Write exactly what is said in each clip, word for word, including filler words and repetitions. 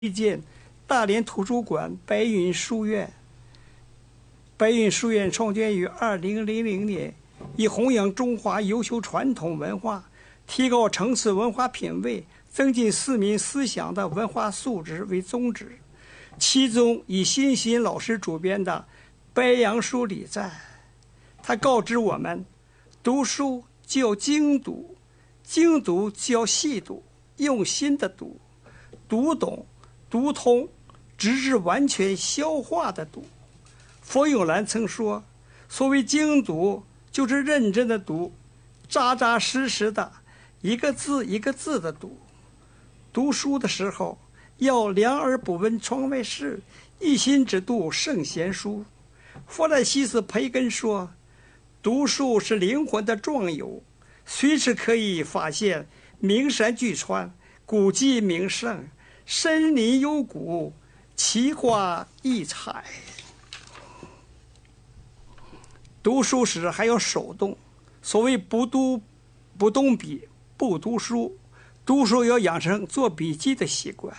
推荐大连图书馆白云书院。白云书院创建于二零零零年，以弘扬中华优秀传统文化，提高城市文化品位，增进市民思想的文化素质为宗旨。其中以辛辛老师主编的《白杨书礼赞》，他告知我们，读书就要精读，精读就要细读，用心的读，读懂读通，直至完全消化的读。冯友兰曾说，所谓精读就是认真的读，扎扎实实的一个字一个字的读。读书的时候要两耳不闻窗外事，一心只读圣贤书。弗兰西斯·培根说，读书是灵魂的壮游，随时可以发现名山巨川，古迹名胜，森林幽谷，奇花异彩。读书时还要手动，所谓不读不动笔，不读书。读书要养成做笔记的习惯。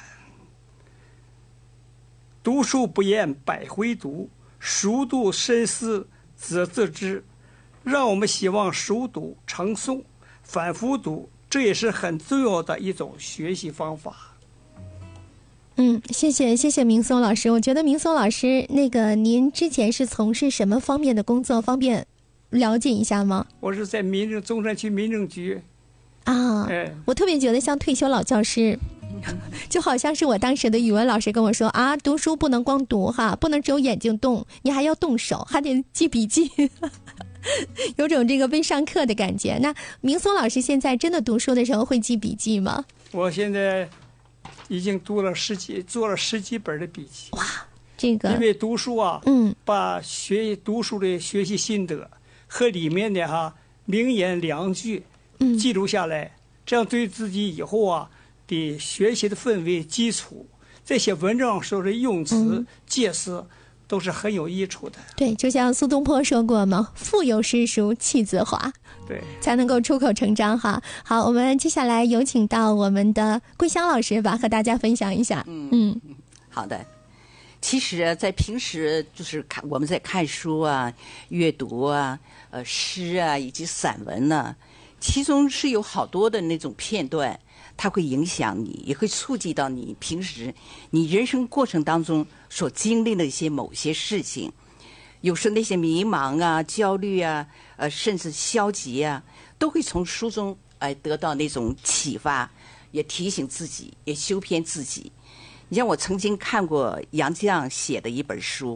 读书不厌百回读，熟读深思则自知。让我们希望熟读成诵，反复读，这也是很重要的一种学习方法。 嗯，谢谢谢谢明松老师。我觉得明松老师，那个您之前是从事什么方面的工作？方便了解一下吗？ 我是在民政中山区民政局啊，哎、我特别觉得像退休老教师，就好像是我当时的语文老师跟我说啊，读书不能光读哈，不能只有眼睛动，你还要动手，还得记笔记。有种这个被上课的感觉。那明松老师现在真的读书的时候会记笔记吗？ 我现在已经读了十几，做了十几本的笔记。 哇，这个因为读书啊， 嗯， 把学读书的学习心得和里面的哈名言良句，嗯，记录下来，这样对自己以后啊的学习的氛围基础，这些文章说的用词、嗯、解释。都是很有益处的。 对，就像苏东坡说过嘛，腹有诗书气自华， 对， 才能够出口成章哈。好，我们接下来有请到我们的桂香老师吧，和大家分享一下。 嗯嗯，好的。其实在平时就是看我们在看书啊、阅读啊、呃诗啊以及散文呢、啊，其中是有好多的那种片段，它会影响你，也会触及到你平时你人生过程当中所经历的一些某些事情。有时那些迷茫啊、焦虑啊、呃甚至消极啊，都会从书中哎、呃、得到那种启发，也提醒自己，也修编自己。你像我曾经看过杨绛写的一本书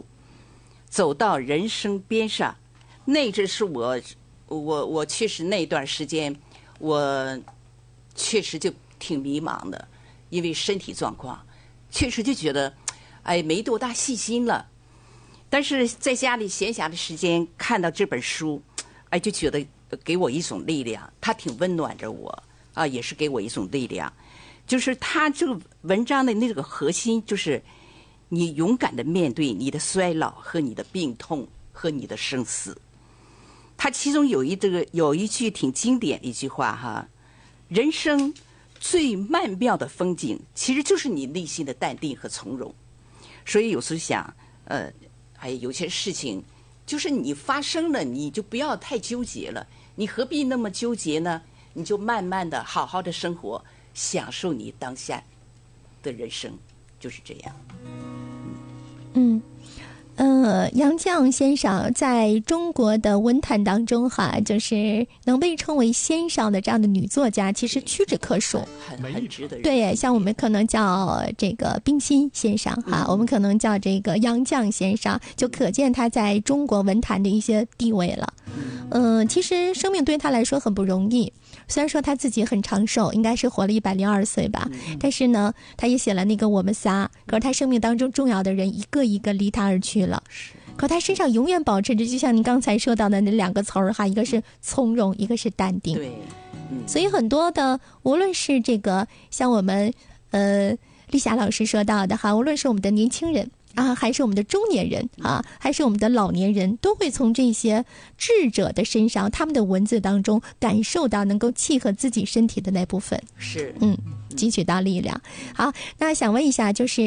《走到人生边上》，那阵是我我我确实那段时间我确实就挺迷茫的，因为身体状况，确实就觉得，哎，没多大信心了。但是在家里闲暇的时间看到这本书，哎，就觉得给我一种力量，它挺温暖着我啊，也是给我一种力量。就是它这个文章的那个核心，就是你勇敢的面对你的衰老和你的病痛和你的生死。它其中有一这个有一句挺经典的一句话哈，人生最曼妙的风景，其实就是你内心的淡定和从容。所以有时候想，呃，哎，有些事情就是你发生了，你就不要太纠结了，你何必那么纠结呢？你就慢慢的好好的生活，享受你当下的人生，就是这样。 嗯。呃，杨绛先生在中国的文坛当中哈，就是能被称为先生的这样的女作家，其实屈指可数， 很很值得人。 对，像我们可能叫这个冰心先生哈、嗯，我们可能叫这个杨绛先生，就可见他在中国文坛的一些地位了。嗯、呃，其实生命对他来说很不容易。虽然说他自己很长寿，应该是活了一百零二岁吧、嗯，但是呢，他也写了那个《我们仨》，可是他生命当中重要的人一个一个离他而去了，可他身上永远保持着，就像您刚才说到的那两个词儿哈，一个是从容，一个是淡定。 对，嗯， 所以很多的，无论是这个像我们呃丽霞老师说到的哈，无论是我们的年轻人， 啊，还是我们的中年人啊，还是我们的老年人，都会从这些智者的身上，他们的文字当中感受到能够契合自己身体的那部分， 是， 嗯，汲取到力量。好，那想问一下，就是